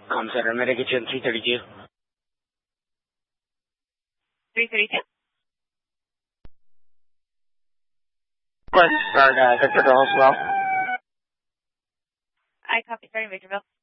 Com Center, I'm going to get you in 332. 332? Quest, Victor Hill as well. I copy, starting Victorville.